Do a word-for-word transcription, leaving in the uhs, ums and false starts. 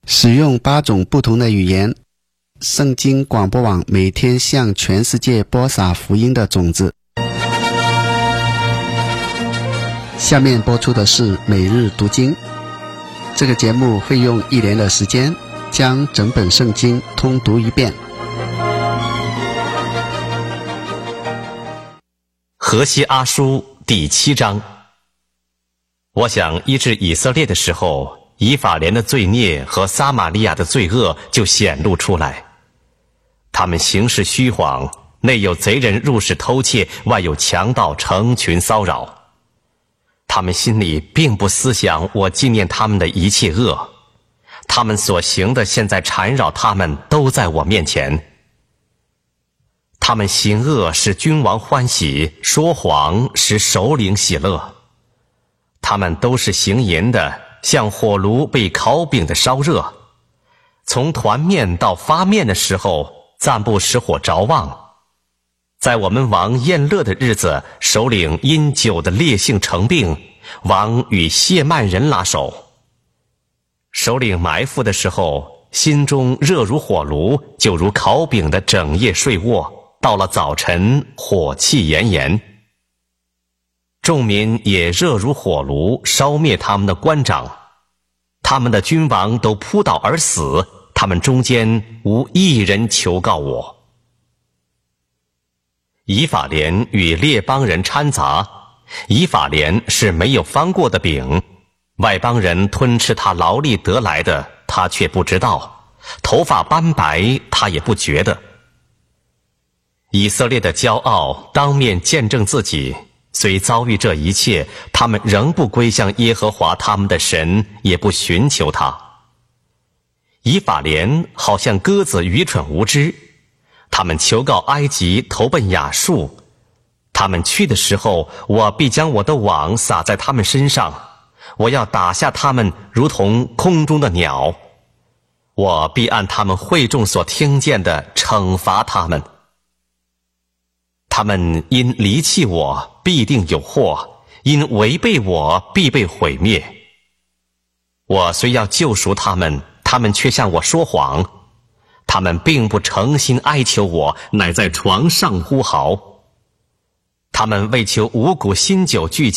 使用八种不同的语言，圣经广播网每天向全世界播撒福音的种子。下面播出的是每日读经。这个节目会用一年的时间将整本圣经通读一遍。 何西阿书第七章。我想医治以色列的时候，以法莲的罪孽和撒玛利亚的罪恶就显露出来。他们行事虚谎，内有贼人入室偷窃，外有强盗成群骚扰。他们心里并不思想我纪念他们的一切恶，他们所行的现在缠绕他们，都在我面前。他们行恶使君王欢喜，说谎使首领喜乐。他们都是行淫的，像火炉被烤饼的烧热，从团面到发面的时候，暂不使火着旺。在我们王宴乐的日子，首领因酒的烈性成病，王与谢曼人拉手。首领埋伏的时候，心中热如火炉，就如烤饼的整夜睡卧，到了早晨，火气炎炎。众民也热如火炉，烧灭他们的官长，他们的君王都扑倒而死，他们中间无一人求告我。以法莲与列邦人掺杂，以法莲是没有翻过的饼，外邦人吞吃他劳力得来的，他却不知道，头发斑白，他也不觉得。以色列的骄傲当面见证自己，虽遭遇这一切，他们仍不归向耶和华他们的神，也不寻求他。以法莲好像鸽子愚蠢无知，他们求告埃及，投奔亚述。他们去的时候，我必将我的网撒在他们身上，我要打下他们如同空中的鸟，我必按他们会众所听见的惩罚他们。他们因离弃我，必定有祸；因违背我，必被毁灭。我虽要救赎他们，他们却向我说谎。他们并不诚心哀求我，乃在床上呼嚎。他们为求五谷新酒聚集，